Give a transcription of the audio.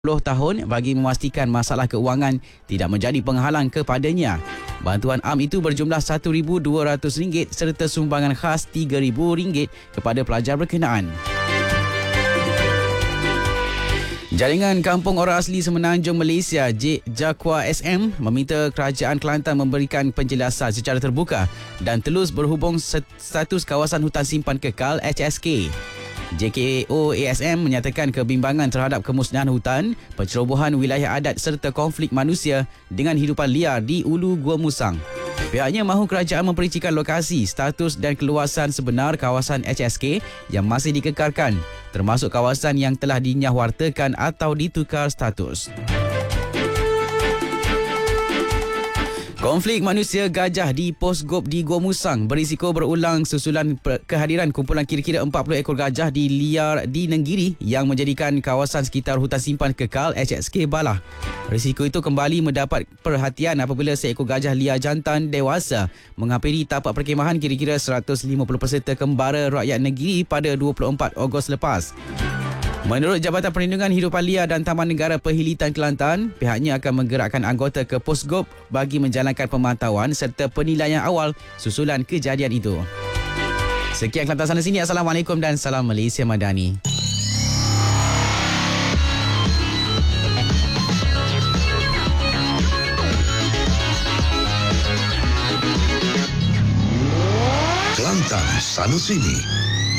tahun bagi memastikan masalah keuangan tidak menjadi penghalang kepadanya. Bantuan AM itu berjumlah RM1,200 serta sumbangan khas RM3,000 kepada pelajar berkenaan. Jaringan Kampung Orang Asli Semenanjung Malaysia JAKWA SM meminta Kerajaan Kelantan memberikan penjelasan secara terbuka dan telus berhubung status kawasan hutan simpan kekal HSK. JKO ASM menyatakan kebimbangan terhadap kemusnahan hutan, pencerobohan wilayah adat serta konflik manusia dengan hidupan liar di Ulu Gua Musang. Pihaknya mahu kerajaan memperincikan lokasi, status dan keluasan sebenar kawasan HSK yang masih dikekalkan, termasuk kawasan yang telah dinyahwartakan atau ditukar status. Konflik manusia gajah di Pos Gop di Gua Musang berisiko berulang susulan kehadiran kumpulan kira-kira 40 ekor gajah di liar di Nenggiri yang menjadikan kawasan sekitar hutan simpan kekal HSK Balah. Risiko itu kembali mendapat perhatian apabila seekor gajah liar jantan dewasa menghampiri tapak perkhemahan kira-kira 150 peserta kembara rakyat Nenggiri pada 24 Ogos lepas. Menurut Jabatan Perlindungan Hidupan Liar dan Taman Negara Perhilitan Kelantan, pihaknya akan menggerakkan anggota ke Pos Gop bagi menjalankan pemantauan serta penilaian awal susulan kejadian itu. Sekian Kelantan sana sini. Assalamualaikum dan salam Malaysia Madani. Kelantan sana sini.